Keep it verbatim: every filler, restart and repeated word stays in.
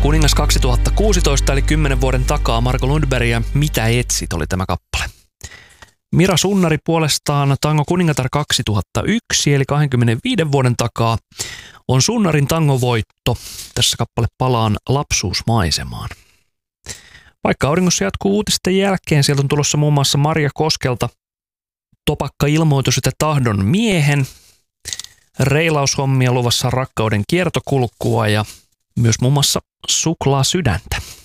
Kuningas kaksituhattakuusitoista eli kymmenen vuoden takaa Marko Lundberg ja Mitä etsit oli tämä kappale. Mira Sunnari puolestaan Tango kuningatar kaksituhattayksi eli kaksikymmentäviisi vuoden takaa on Sunnarin tangovoitto. Tässä kappale Palaan lapsuusmaisemaan. Vaikka auringossa jatkuu uutisten jälkeen, sieltä on tulossa muun muassa Marja Koskelta topakka ilmoitus, että tahdon miehen. Reilaushommia luvassa Rakkauden kiertokulkua ja myös muun muassa Suklaa sydäntä.